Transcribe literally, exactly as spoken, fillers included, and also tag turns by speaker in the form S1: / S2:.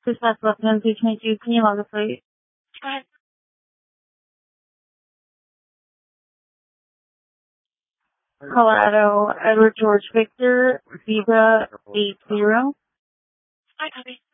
S1: Dispatch left on three twenty-two. Can you log the plate?
S2: Go ahead.
S1: Colorado, Edward George Victor, Zebra eight zero.
S2: I copy.